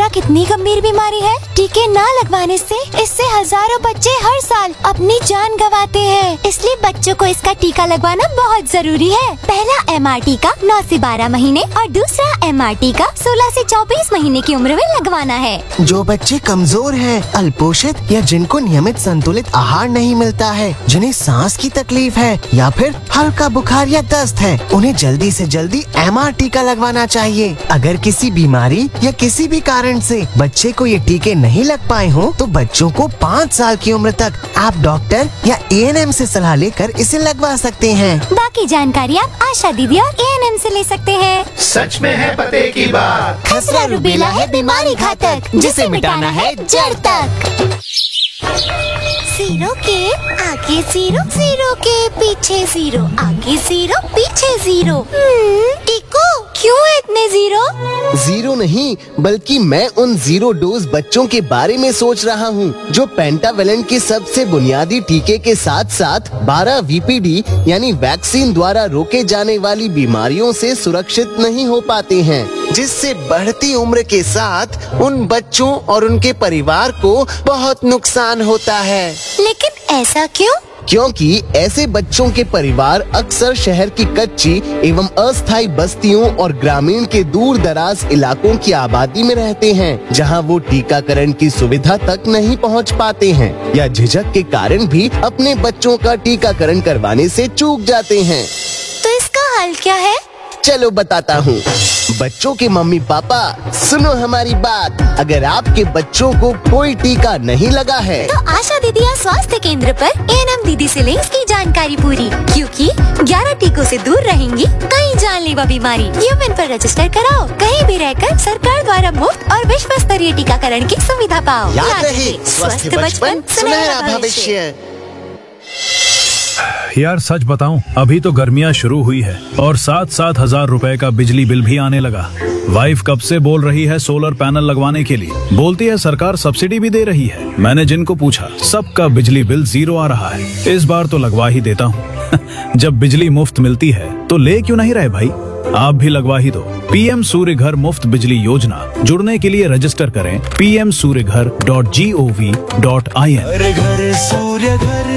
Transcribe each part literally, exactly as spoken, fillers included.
Rubella कितनी गंभीर बीमारी है। टीके ना लगवाने से इससे हजारों बच्चे हर साल अपनी जान गंवाते हैं, इसलिए बच्चों को इसका टीका लगवाना बहुत जरूरी है। पहला एम आर टीका नौ से बारह महीने और दूसरा एम आर टीका सोलह से चौबीस महीने की उम्र में लगवाना है। जो बच्चे कमजोर हैं, अल्पोषित या जिनको नियमित संतुलित आहार नहीं मिलता है, जिन्हें सांस की तकलीफ है या फिर हल्का बुखार या दस्त है, उन्हें जल्दी से जल्दी एम आर टीका लगवाना चाहिए। अगर किसी बीमारी या किसी भी कारण से बच्चे को ये टीके नहीं लग पाए हों, तो बच्चों को पाँच साल की उम्र तक आप डॉक्टर या ए एन एम से सलाह लेकर इसे लगवा सकते हैं। बाकी जानकारी आप आशा दीदी और ए एन एम से ले सकते हैं। सच में है पते की बात। खसरा रूबेला है बीमारी घातक, जिसे मिटाना है जड़ तक। जीरो के आगे जीरो, जीरो के पीछे जीरो, आगे जीरो पीछे जीरो। टीको क्यों है इतने जीरो? जीरो नहीं, बल्कि मैं उन जीरो डोज बच्चों के बारे में सोच रहा हूँ, जो पेंटावेलेंट के सबसे बुनियादी टीके के साथ साथ बारह वी पी डी यानी वैक्सीन द्वारा रोके जाने वाली बीमारियों से सुरक्षित नहीं हो पाते हैं, जिससे बढ़ती उम्र के साथ उन बच्चों और उनके परिवार को बहुत नुकसान होता है। लेकिन ऐसा क्यों? क्योंकि ऐसे बच्चों के परिवार अक्सर शहर की कच्ची एवं अस्थायी बस्तियों और ग्रामीण के दूर दराज इलाकों की आबादी में रहते हैं, जहां वो टीकाकरण की सुविधा तक नहीं पहुंच पाते हैं या झिझक के कारण भी अपने बच्चों का टीकाकरण करवाने से चूक जाते हैं। तो इसका हल क्या है? चलो बताता हूँ। बच्चों के मम्मी पापा, सुनो हमारी बात। अगर आपके बच्चों को कोई टीका नहीं लगा है, तो आशा दीदी या स्वास्थ्य केंद्र पर ए एन एम दीदी से लें इसकी जानकारी पूरी, क्योंकि ग्यारह टीकों से दूर रहेंगी कई जानलेवा बीमारी। यूएन पर रजिस्टर कराओ, कहीं भी रहकर सरकार द्वारा मुफ्त और विश्व स्तरीय टीकाकरण की सुविधा पाओ। याद रहे, स्वस्थ बचपन सुनहरा भविष्य। यार सच बताऊं, अभी तो गर्मियां शुरू हुई है और सात सात हजार रुपए का बिजली बिल भी आने लगा। वाइफ कब से बोल रही है सोलर पैनल लगवाने के लिए, बोलती है सरकार सब्सिडी भी दे रही है। मैंने जिनको पूछा सबका बिजली बिल जीरो आ रहा है। इस बार तो लगवा ही देता हूँ। जब बिजली मुफ्त मिलती है तो ले क्यों नहीं रहे भाई, आप भी लगवा ही दो। पी एम सूर्य घर मुफ्त बिजली योजना, जुड़ने के लिए रजिस्टर करें पी एम सूर्य घर dot G O V dot I N. घर सूर्य घर।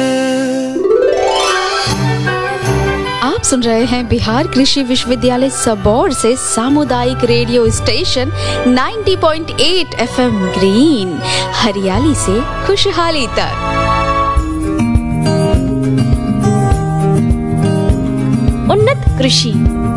आप सुन रहे हैं बिहार कृषि विश्वविद्यालय सबौर से सामुदायिक रेडियो स्टेशन नब्बे पॉइंट आठ एफ एम ग्रीन, हरियाली से खुशहाली तक। उन्नत कृषि।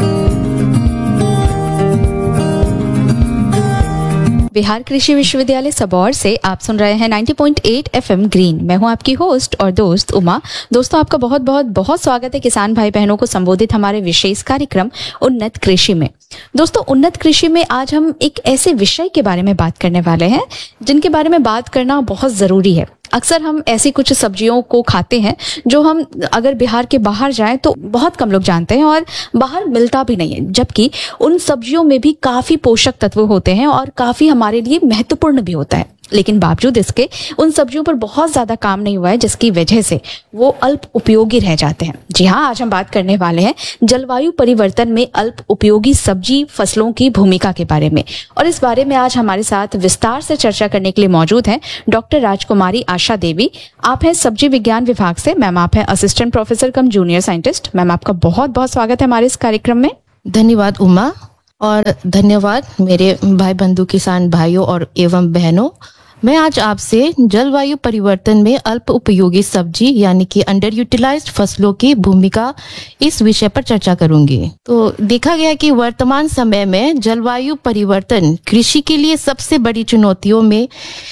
बिहार कृषि विश्वविद्यालय सबौर से आप सुन रहे हैं नब्बे पॉइंट आठ एफ एम ग्रीन। मैं हूं आपकी होस्ट और दोस्त उमा। दोस्तों, आपका बहुत बहुत बहुत स्वागत है किसान भाई बहनों को संबोधित हमारे विशेष कार्यक्रम उन्नत कृषि में। दोस्तों, उन्नत कृषि में आज हम एक ऐसे विषय के बारे में बात करने वाले हैं जिनके बारे में बात करना बहुत जरूरी है। अक्सर हम ऐसी कुछ सब्जियों को खाते हैं जो हम अगर बिहार के बाहर जाएं तो बहुत कम लोग जानते हैं और बाहर मिलता भी नहीं है, जबकि उन सब्जियों में भी काफी पोषक तत्व होते हैं और काफी हमारे लिए महत्वपूर्ण भी होता है। लेकिन बावजूद इसके उन सब्जियों पर बहुत ज्यादा काम नहीं हुआ है, जिसकी वजह से वो अल्प उपयोगी रह जाते हैं। जी हाँ, आज हम बात करने वाले हैं जलवायु परिवर्तन में अल्प उपयोगी सब्जी फसलों की भूमिका के बारे में। और इस बारे में आज हमारे साथ विस्तार से चर्चा करने के लिए मौजूद हैं डॉक्टर राजकुमारी आशा देवी। आप हैं सब्जी विज्ञान विभाग से। मैम, आप हैं असिस्टेंट प्रोफेसर कम जूनियर साइंटिस्ट। मैम, आपका बहुत बहुत स्वागत है हमारे इस कार्यक्रम में। धन्यवाद उमा, और धन्यवाद मेरे भाई बंधु किसान भाइयों और एवं बहनों। मैं आज आपसे जलवायु परिवर्तन में अल्प उपयोगी सब्जी यानी कि अंडर यूटिलाइज्ड फसलों की भूमिका इस विषय पर चर्चा करूंगी। तो देखा गया कि वर्तमान समय में जलवायु परिवर्तन कृषि के लिए सबसे बड़ी चुनौतियों में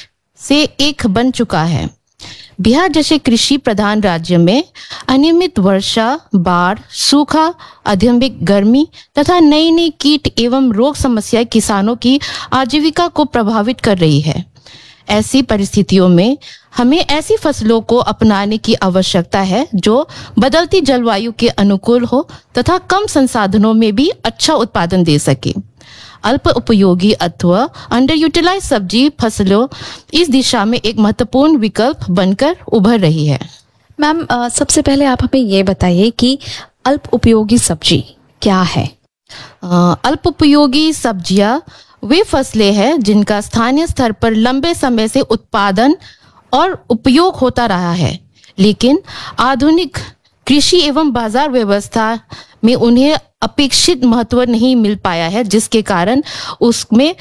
से एक बन चुका है। बिहार जैसे कृषि प्रधान राज्य में अनियमित वर्षा, बाढ़, सूखा, अत्यधिक गर्मी तथा नई नई कीट एवं रोग समस्याएं किसानों की आजीविका को प्रभावित कर रही है। ऐसी परिस्थितियों में हमें ऐसी फसलों को अपनाने की आवश्यकता है जो बदलती जलवायु के अनुकूल हो तथा कम संसाधनों में भी अच्छा उत्पादन दे सके। अल्प उपयोगी अथवा अंडर यूटिलाइज सब्जी फसलों इस दिशा में एक महत्वपूर्ण विकल्प बनकर उभर रही है। मैम, सबसे पहले आप हमें ये बताइए कि अल्प उपयोगी सब्जी क्या है? अल्प उपयोगी सब्जियां वे फसलें हैं जिनका स्थानीय स्तर पर लंबे समय से उत्पादन और उपयोग होता रहा है, लेकिन आधुनिक कृषि एवं बाजार व्यवस्था में उन्हें अपेक्षित महत्व नहीं मिल पाया है, जिसके कारण उसमें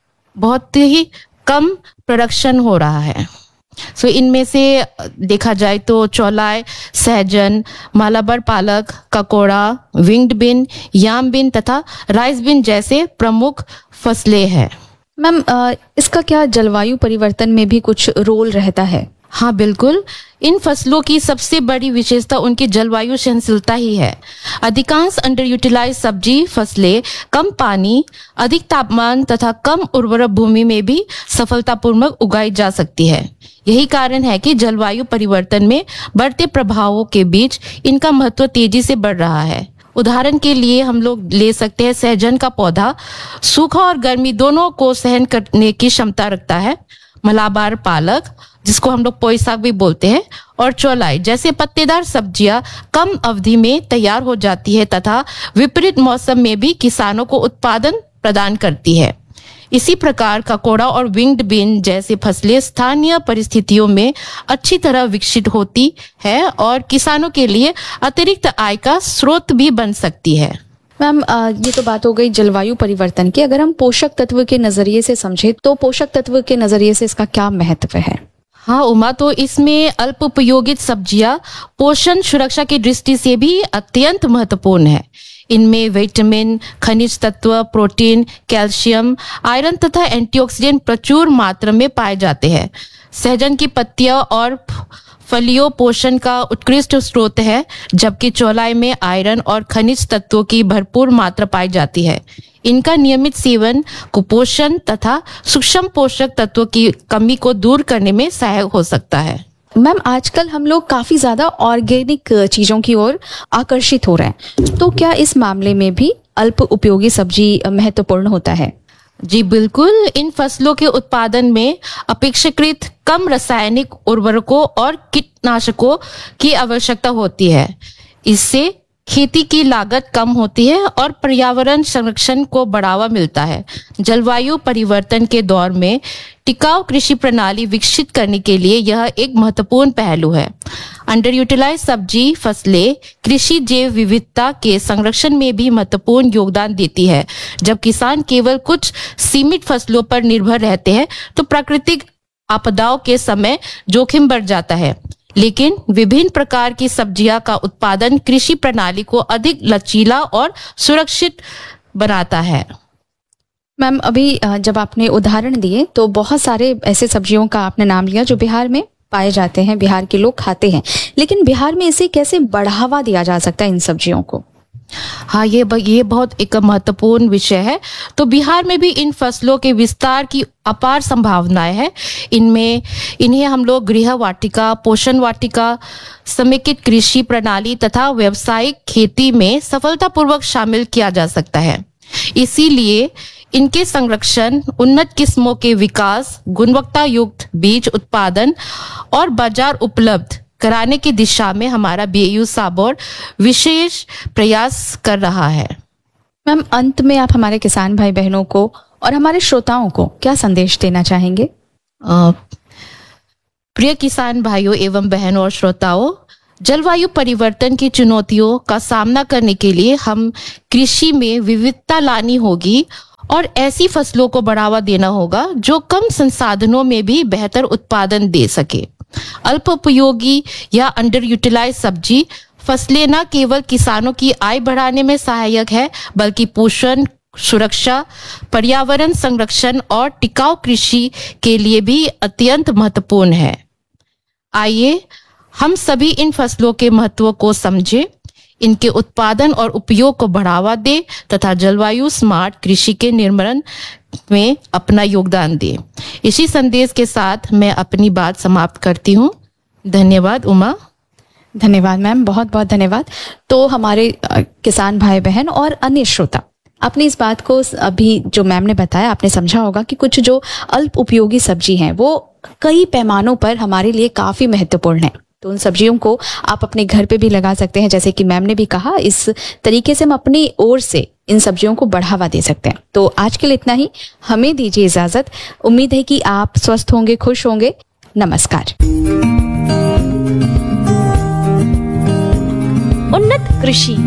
बहुत ही कम प्रोडक्शन हो रहा है। सो so, इनमें से देखा जाए तो चौलाई, सहजन, मालाबार पालक, ककोड़ा, विंग्ड बीन, याम बीन तथा राइस बीन जैसे प्रमुख फसलें हैं। मैम, इसका क्या जलवायु परिवर्तन में भी कुछ रोल रहता है? हाँ बिल्कुल, इन फसलों की सबसे बड़ी विशेषता उनकी जलवायु सहनशीलता ही है। अधिकांश अंडर यूटिलाइज सब्जी फसलें कम पानी, अधिक तापमान तथा कम उर्वरक भूमि में भी सफलतापूर्वक उगाई जा सकती है। यही कारण है कि जलवायु परिवर्तन में बढ़ते प्रभावों के बीच इनका महत्व तेजी से बढ़ रहा है। उदाहरण के लिए हम लोग ले सकते हैं सहजन का पौधा सूखा और गर्मी दोनों को सहन करने की क्षमता रखता है। मलाबार पालक, जिसको हम लोग पोई साग भी बोलते हैं, और चौलाई जैसे पत्तेदार सब्जियां कम अवधि में तैयार हो जाती है तथा विपरीत मौसम में भी किसानों को उत्पादन प्रदान करती है। इसी प्रकार ककोड़ा और विंग्ड बीन जैसी फसलें स्थानीय परिस्थितियों में अच्छी तरह विकसित होती है और किसानों के लिए अतिरिक्त आय का स्रोत भी बन सकती है। मैम, ये तो बात हो गई जलवायु परिवर्तन की। अगर हम पोषक तत्व के नजरिए से समझे तो पोषक तत्व के नजरिए से इसका क्या महत्व है? हाँ उमा, तो इसमें अल्प उपयोगित सब्जियां पोषण सुरक्षा की दृष्टि से भी अत्यंत महत्वपूर्ण है। इनमें विटामिन, खनिज तत्व, प्रोटीन, कैल्शियम, आयरन तथा एंटीऑक्सीडेंट प्रचुर मात्रा में पाए जाते हैं। सहजन की पत्तियां और फलियों पोषण का उत्कृष्ट स्रोत है, जबकि चौलाई में आयरन और खनिज तत्वों की भरपूर मात्रा पाई जाती है। इनका नियमित सेवन कुपोषण तथा सूक्ष्म पोषक तत्वों की कमी को दूर करने में सहायक हो सकता है। मैम, आजकल हम लोग काफी ज्यादा ऑर्गेनिक चीजों की ओर आकर्षित हो रहे हैं, तो क्या इस मामले में भी अल्प उपयोगी सब्जी महत्वपूर्ण होता है? जी बिल्कुल, इन फसलों के उत्पादन में अपेक्षाकृत कम रासायनिक उर्वरकों और कीटनाशकों की आवश्यकता होती है। इससे खेती की लागत कम होती है और पर्यावरण संरक्षण को बढ़ावा मिलता है। जलवायु परिवर्तन के दौर में टिकाऊ कृषि प्रणाली विकसित करने के लिए यह एक महत्वपूर्ण पहलू है। अंडर यूटिलाइज सब्जी फसलें कृषि जैव विविधता के संरक्षण में भी महत्वपूर्ण योगदान देती है। जब किसान केवल कुछ सीमित फसलों पर निर्भर रहते हैं तो प्राकृतिक आपदाओं के समय जोखिम बढ़ जाता है, लेकिन विभिन्न प्रकार की सब्जियां का उत्पादन कृषि प्रणाली को अधिक लचीला और सुरक्षित बनाता है। मैम, अभी जब आपने उदाहरण दिए तो बहुत सारे ऐसे सब्जियों का आपने नाम लिया जो बिहार में पाए जाते हैं, बिहार के लोग खाते हैं, लेकिन बिहार में इसे कैसे बढ़ावा दिया जा सकता है इन सब्जियों को? हाँ, ये ये बहुत एक महत्वपूर्ण विषय है। तो बिहार में भी इन फसलों के विस्तार की अपार संभावनाएं हैं। इनमें इन्हें हम लोग गृह वाटिका, पोषण वाटिका, समेकित कृषि प्रणाली तथा व्यावसायिक खेती में सफलतापूर्वक शामिल किया जा सकता है। इसीलिए इनके संरक्षण, उन्नत किस्मों के विकास, गुणवत्ता युक्त बीज उत्पादन और बाजार उपलब्ध कराने की दिशा में हमारा बी ए यू साबौर विशेष प्रयास कर रहा है। मैम, अंत में आप हमारे किसान भाई बहनों को और हमारे श्रोताओं को क्या संदेश देना चाहेंगे? आ, प्रिय किसान भाइयों एवं बहनों और श्रोताओं, जलवायु परिवर्तन की चुनौतियों का सामना करने के लिए हम कृषि में विविधता लानी होगी और ऐसी फसलों को बढ़ावा देना होगा जो कम संसाधनों में भी बेहतर उत्पादन दे सके। अल्प उपयोगी या अंडर यूटिलाइज सब्जी फसलें न केवल किसानों की आय बढ़ाने में सहायक है, बल्कि पोषण, सुरक्षा, पर्यावरण संरक्षण और टिकाऊ कृषि के लिए भी अत्यंत महत्वपूर्ण है। आइए हम सभी इन फसलों के महत्व को समझें, इनके उत्पादन और उपयोग को बढ़ावा दे तथा जलवायु स्मार्ट कृषि के निर्माण में अपना योगदान दे। इसी संदेश के साथ मैं अपनी बात समाप्त करती हूँ। धन्यवाद उमा। धन्यवाद मैम, बहुत बहुत धन्यवाद। तो हमारे किसान भाई बहन और अन्य श्रोता, आपने इस बात को अभी जो मैम ने बताया आपने समझा होगा कि कुछ जो अल्प उपयोगी सब्जी हैं वो कई पैमानों पर हमारे लिए काफी महत्वपूर्ण है। तो उन सब्जियों को आप अपने घर पे भी लगा सकते हैं। जैसे कि मैम ने भी कहा, इस तरीके से हम अपनी ओर से इन सब्जियों को बढ़ावा दे सकते हैं। तो आज के लिए इतना ही, हमें दीजिए इजाजत। उम्मीद है कि आप स्वस्थ होंगे, खुश होंगे। नमस्कार। उन्नत कृषि।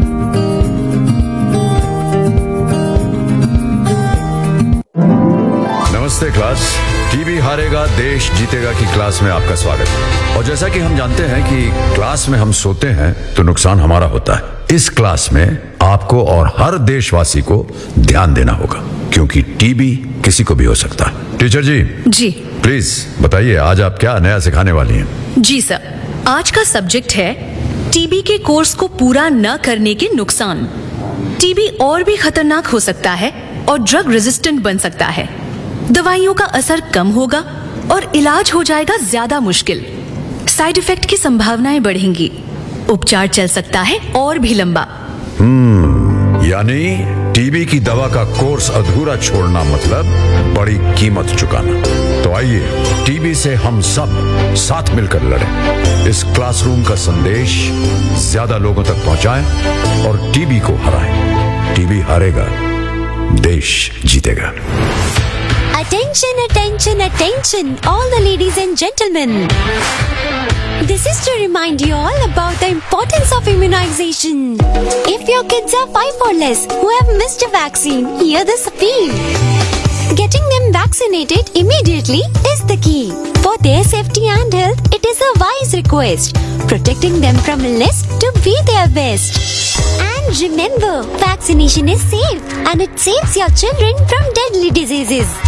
नमस्ते क्लास। टीबी हारेगा देश जीतेगा की क्लास में आपका स्वागत है। और जैसा कि हम जानते हैं कि क्लास में हम सोते हैं तो नुकसान हमारा होता है। इस क्लास में आपको और हर देशवासी को ध्यान देना होगा, क्योंकि टीबी किसी को भी हो सकता है। टीचर जी जी प्लीज बताइए, आज आप क्या नया सिखाने वाली हैं? जी सर, आज का सब्जेक्ट है टीबी के कोर्स को पूरा न करने के नुकसान। टीबी और भी खतरनाक हो सकता है और ड्रग रेजिस्टेंट बन सकता है। दवाइयों का असर कम होगा और इलाज हो जाएगा ज्यादा मुश्किल। साइड इफेक्ट की संभावनाएं बढ़ेंगी। उपचार चल सकता है और भी लंबा। हम्म यानी टीबी की दवा का कोर्स अधूरा छोड़ना मतलब बड़ी कीमत चुकाना। तो आइए टीबी से हम सब साथ मिलकर लड़ें। इस क्लासरूम का संदेश ज्यादा लोगों तक पहुंचाएं और टीबी को हराएं। टीबी हारेगा, देश जीतेगा। Attention, attention, attention, all the ladies and gentlemen. This is to remind you all about the importance of immunization. If your kids are five or less who have missed a vaccine, hear this appeal. Getting them vaccinated immediately is the key. For their safety and health, it is a wise request. Protecting them from illness to be their best. And remember, vaccination is safe and it saves your children from deadly diseases.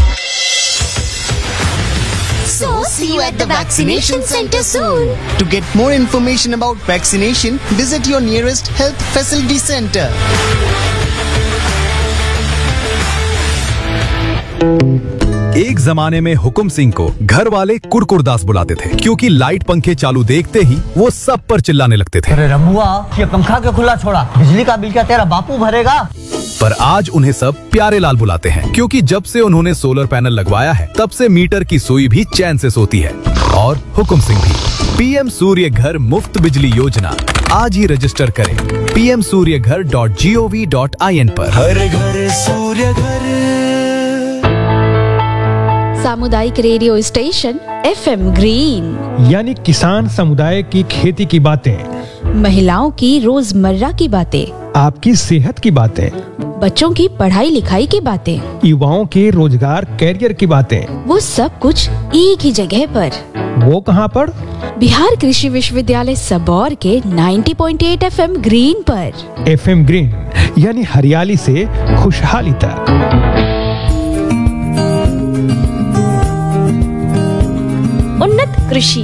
So, see you at the vaccination center soon. To get more information about vaccination, visit your nearest health facility center. एक जमाने में हुकुम सिंह को घर वाले कुरकुरदास बुलाते थे, क्योंकि light पंखे चालू देखते ही वो सब पर चिल्लाने लगते थे। अरे रमुआ, ये पंखा क्यों खुला छोड़ा? बिजली का बिल क्या तेरा बापू भरेगा? पर आज उन्हें सब प्यारे लाल बुलाते हैं, क्योंकि जब से उन्होंने सोलर पैनल लगवाया है तब से मीटर की सुई भी चैन से सोती है। और हुकुम सिंह भी। पीएम सूर्य घर मुफ्त बिजली योजना आज ही रजिस्टर करें पी एम सूर्य घर dot G O V dot I N पर। हर घर सूर्य घर। सामुदायिक radio station F M green, यानी किसान समुदाय की खेती की बातें, महिलाओं की रोजमर्रा की बातें, आपकी सेहत की बातें, बच्चों की पढ़ाई लिखाई की बातें, युवाओं के रोजगार कैरियर की बातें, वो सब कुछ एक ही जगह पर। वो कहाँ पर? बिहार कृषि विश्वविद्यालय सबौर के नब्बे पॉइंट आठ एफ एम ग्रीन पर। एफ एम ग्रीन यानी हरियाली से खुशहाली तक। उन्नत कृषि।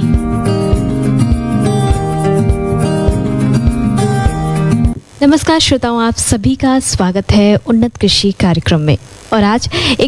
नमस्कार श्रोताओं, आप सभी का स्वागत है उन्नत कृषि कार्यक्रम में। और आज एक